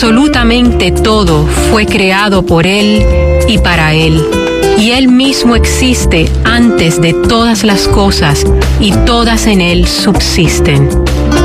absolutamente todo fue creado por Él y para Él, y Él mismo existe antes de todas las cosas, y todas en Él subsisten.